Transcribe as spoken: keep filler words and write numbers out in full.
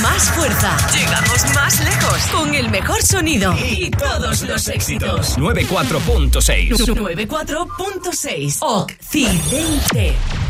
más fuerza. Llegamos más lejos. Con el mejor sonido. Y todos los éxitos. noventa y cuatro punto seis. noventa y cuatro punto seis. Occidente.